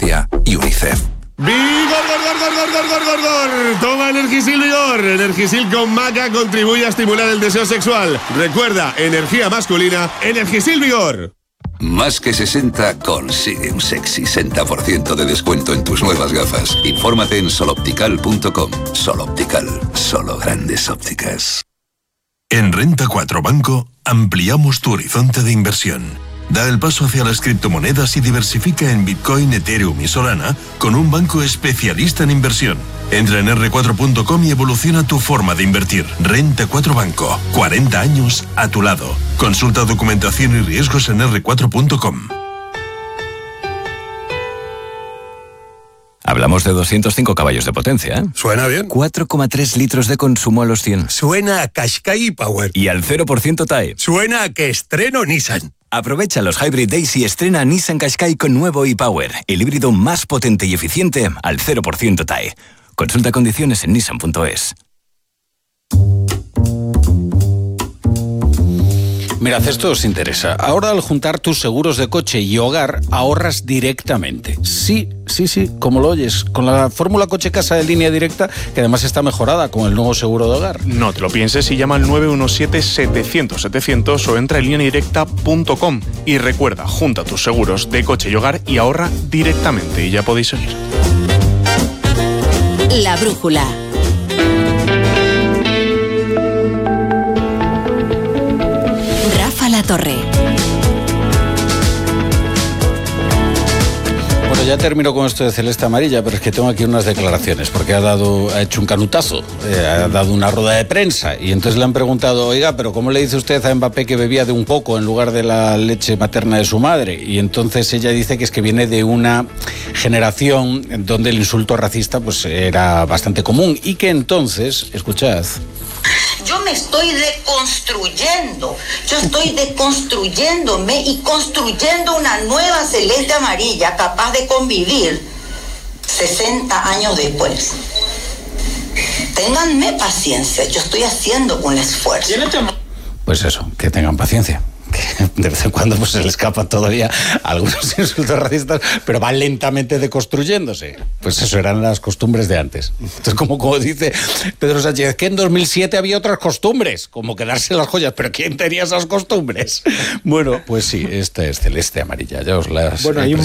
Francia y UNICEF. ¡Vigor! Toma Energisil Vigor. Energisil con maca contribuye a estimular el deseo sexual. Recuerda, energía masculina, Energisil Vigor. Más que 60 consigue un sexy 60% de descuento en tus nuevas gafas. Infórmate en soloptical.com. Soloptical, solo grandes ópticas. En Renta 4 Banco ampliamos tu horizonte de inversión. Da el paso hacia las criptomonedas y diversifica en Bitcoin, Ethereum y Solana con un banco especialista en inversión. Entra en r4.com y evoluciona tu forma de invertir. Renta 4 Banco, 40 años a tu lado. Consulta documentación y riesgos en r4.com. Hablamos de 205 caballos de potencia, ¿eh? Suena bien. 4,3 litros de consumo a los 100. Suena a Qashqai Power. Y al 0% TAE. Suena a que estreno Nissan. Aprovecha los Hybrid Days y estrena Nissan Qashqai con nuevo e-Power, el híbrido más potente y eficiente al 0% TAE. Consulta condiciones en nissan.es. Mirad, esto os interesa. Ahora, al juntar tus seguros de coche y hogar, ahorras directamente. Sí, como lo oyes, con la fórmula coche-casa de línea directa, que además está mejorada con el nuevo seguro de hogar. No te lo pienses y llama al 917-700-700 o entra en lineadirecta.com. Y recuerda, junta tus seguros de coche y hogar y ahorra directamente. Y ya podéis seguir. La brújula. Rafa La Torre. Bueno, ya termino con esto de Celeste Amarilla, pero es que tengo aquí unas declaraciones, porque ha hecho un canutazo, ha dado una rueda de prensa, y entonces le han preguntado, oiga, pero ¿cómo le dice usted a Mbappé que bebía de un coco en lugar de la leche materna de su madre? Y entonces ella dice que es que viene de una generación donde el insulto racista pues era bastante común, y que entonces, escuchad... Yo me estoy deconstruyendo, yo estoy deconstruyéndome y construyendo una nueva Celeste Amarilla capaz de convivir 60 años después. Ténganme paciencia, yo estoy haciendo un esfuerzo. Pues eso, que tengan paciencia. Que de vez en cuando pues se le escapan todavía algunos insultos racistas, pero van lentamente deconstruyéndose. Pues eso eran las costumbres de antes. Entonces, como dice Pedro Sánchez, que en 2007 había otras costumbres, como quedarse las joyas, pero ¿quién tenía esas costumbres? Bueno, pues sí, esta es Celeste Amarilla. Ya os las... Bueno, hay un